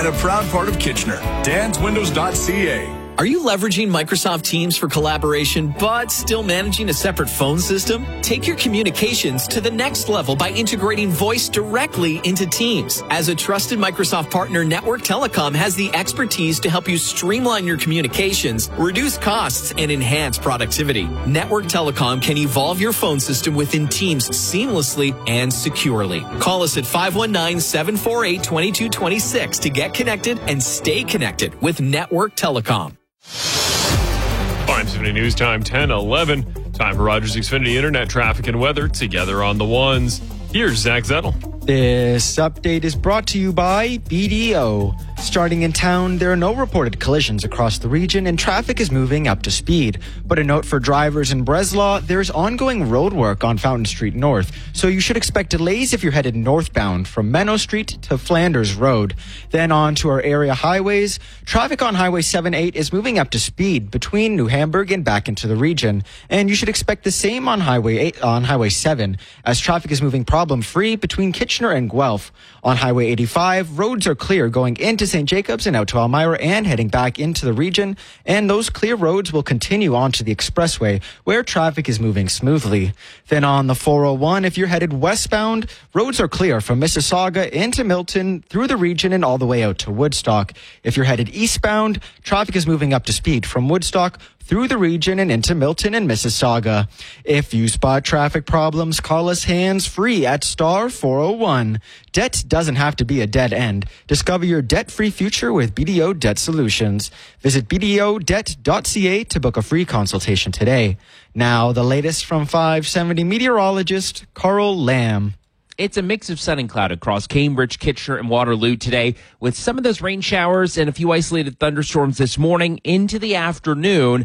and a proud part of Kitchener. danswindows.ca. Are you leveraging Microsoft Teams for collaboration, but still managing a separate phone system? Take your communications to the next level by integrating voice directly into Teams. As a trusted Microsoft partner, Network Telecom has the expertise to help you streamline your communications, reduce costs, and enhance productivity. Network Telecom can evolve your phone system within Teams seamlessly and securely. Call us at 519-748-2226 to get connected and stay connected with Network Telecom. 570 News Time 10:11. Time for Rogers Xfinity Internet traffic and weather together on the ones. Here's Zach Zettel. This update is brought to you by BDO. Starting in town, there are no reported collisions across the region and traffic is moving up to speed. But a note for drivers in Breslau, there's ongoing road work on Fountain Street North, so you should expect delays if you're headed northbound from Menno Street to Flanders Road. Then on to our area highways. Traffic on Highway 78 is moving up to speed between New Hamburg and back into the region. And you should expect the same on Highway 7, as traffic is moving problem-free between Kitchener and Guelph. On Highway 85, roads are clear going into St. Jacobs and out to Elmira and heading back into the region. And those clear roads will continue onto the expressway where traffic is moving smoothly. Then on the 401, if you're headed westbound, roads are clear from Mississauga into Milton, through the region and all the way out to Woodstock. If you're headed eastbound, traffic is moving up to speed from Woodstock through the region and into Milton and Mississauga. If you spot traffic problems, call us hands-free at star 401. Debt doesn't have to be a dead end. Discover your debt-free future with BDO Debt Solutions. Visit bdodebt.ca to book a free consultation today. Now, the latest from 570 meteorologist Carl Lamb. It's a mix of sun and cloud across Cambridge, Kitchener, and Waterloo today, with some of those rain showers and a few isolated thunderstorms this morning into the afternoon.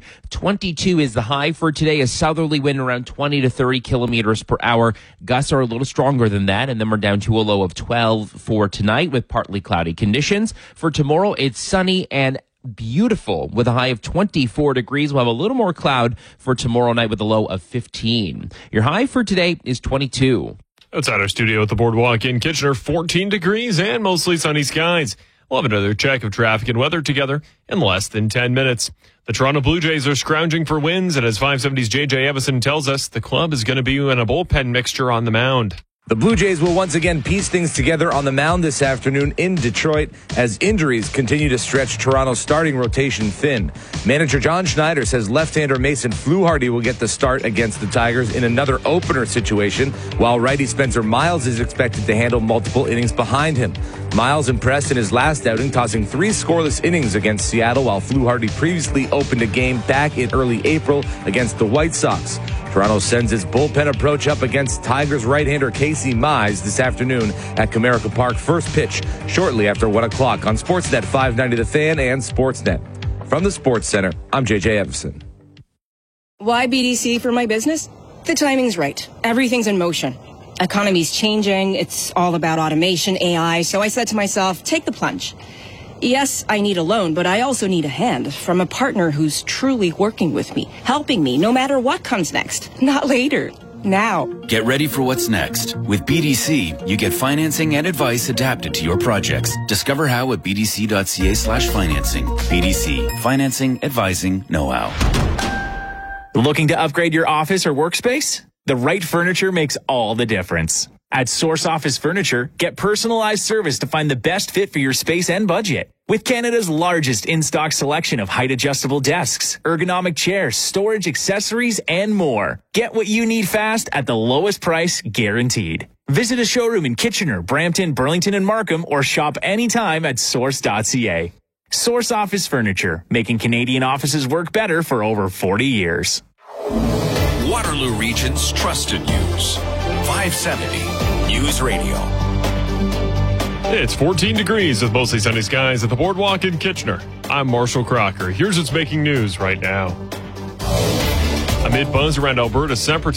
22 is the high for today, a southerly wind around 20 to 30 kilometers per hour. Gusts are a little stronger than that, and then we're down to a low of 12 for tonight with partly cloudy conditions. For tomorrow, it's sunny and beautiful with a high of 24 degrees. We'll have a little more cloud for tomorrow night with a low of 15. Your high for today is 22. Outside our studio at the Boardwalk in Kitchener, 14 degrees and mostly sunny skies. We'll have another check of traffic and weather together in less than 10 minutes. The Toronto Blue Jays are scrounging for wins, and as 570's JJ Evison tells us, the club is going to be in a bullpen mixture on the mound. The Blue Jays will once again piece things together on the mound this afternoon in Detroit as injuries continue to stretch Toronto's starting rotation thin. Manager John Schneider says left-hander Mason Fluharty will get the start against the Tigers in another opener situation, while righty Spencer Miles is expected to handle multiple innings behind him. Miles impressed in his last outing, tossing 3 scoreless innings against Seattle, while Fluharty previously opened a game back in early April against the White Sox. Toronto sends its bullpen approach up against Tigers right-hander Casey Mize this afternoon at Comerica Park. First pitch shortly after 1 o'clock on Sportsnet 590 The Fan and Sportsnet. From the Sports Center, I'm JJ Evison. Why BDC for my business? The timing's right. Everything's in motion. Economy's changing. It's all about automation, AI. So I said to myself, take the plunge. Yes, I need a loan, but I also need a hand from a partner who's truly working with me, helping me no matter what comes next. Not later. Now. Get ready for what's next. With BDC, you get financing and advice adapted to your projects. Discover how at bdc.ca/financing. BDC. Financing, advising, know-how. Looking to upgrade your office or workspace? The right furniture makes all the difference. At Source Office Furniture, get personalized service to find the best fit for your space and budget. With Canada's largest in-stock selection of height-adjustable desks, ergonomic chairs, storage accessories, and more. Get what you need fast at the lowest price guaranteed. Visit a showroom in Kitchener, Brampton, Burlington, and Markham, or shop anytime at source.ca. Source Office Furniture, making Canadian offices work better for over 40 years. Waterloo Region's trusted news. 570 News Radio. It's 14 degrees with mostly sunny skies at the Boardwalk in Kitchener. I'm Marshall Crocker. Here's what's making news right now. Amid buzz around Alberta's separatist